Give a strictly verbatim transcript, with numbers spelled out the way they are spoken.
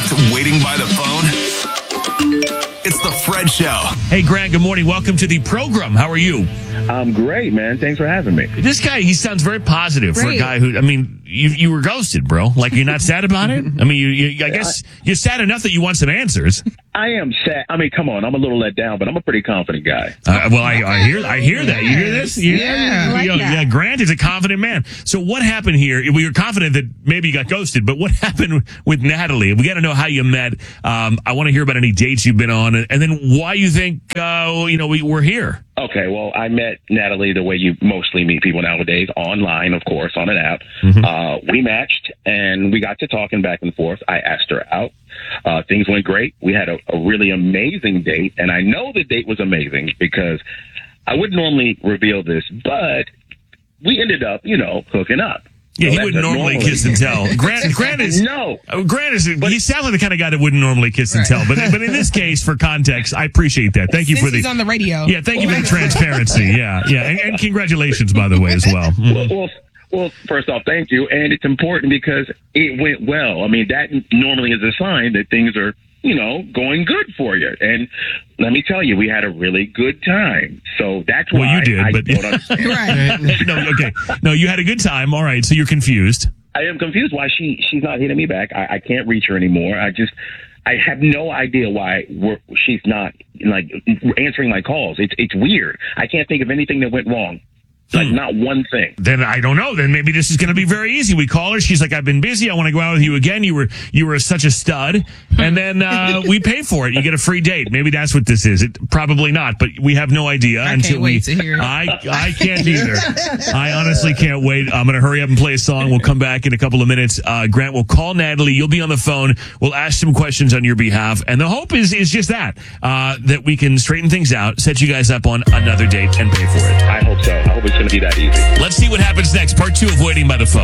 Just waiting by the phone? It's the Fred Show. Hey, Grant, good morning. Welcome to the program. How are you? I'm great, man. Thanks for having me. This guy, he sounds very positive for a Great. guy who, I mean, you you were ghosted, bro. Like, you're not sad about it? I mean, you, you I guess you're sad enough that you want some answers. I am sad. I mean, come on. I'm a little let down, but I'm a pretty confident guy. Uh, well, I, I hear I hear that. You hear this? You- Yeah, I like you know, that. yeah, Grant is a confident man. So what happened here? We were confident that maybe you got ghosted, but what happened with Natalie? We got to know how you met. Um, I want to hear about any dates you've been on, and, and then why you think, uh, you know, we, we're here. Okay, well, I met Natalie the way you mostly meet people nowadays, online, of course, on an app. Mm-hmm. Uh, we matched, and we got to talking back and forth. I asked her out. Uh, things went great. We had a, a really amazing date, and I know the date was amazing because I wouldn't normally reveal this, but we ended up, you know, hooking up. Yeah, So he that's wouldn't a normally normally- kiss and tell. Grant, Grant is No. uh, Grant is. He sounds like the kind of guy that wouldn't normally kiss and tell. But but in this case, for context, I appreciate that. Thank you Since for the. he's on the radio. Yeah, thank you for the transparency. Yeah, yeah, and, and congratulations, by the way, as well. Mhm. Well, well, well, first off, thank you. And it's important because it went well. I mean, that normally is a sign that things are, you know, going good for you. And let me tell you, we had a really good time. So that's why Well, you did, I but- don't understand. Right. No, okay, no, you had a good time. All right, so you're confused. I am confused why she she's not hitting me back. I, I can't reach her anymore. I just I have no idea why we're, she's not like answering my calls. It's it's weird. I can't think of anything that went wrong. Like Hmm. not one thing. Then I don't know. Then maybe this is going to be very easy. We call her. She's like, I've been busy. I want to go out with you again. You were you were such a stud. And then uh, we pay for it. You get a free date. Maybe that's what this is. It probably not, but we have no idea I until can't we. wait to hear it. I I can't either. I honestly can't wait. I'm going to hurry up and play a song. We'll come back in a couple of minutes. Uh, Grant will call Natalie. You'll be on the phone. We'll ask some questions on your behalf. And the hope is is just that uh, that we can straighten things out, set you guys up on another date, and pay for it. I hope so. I hope it's going to be that easy. Let's see what happens next. Part two of Waiting by the Phone.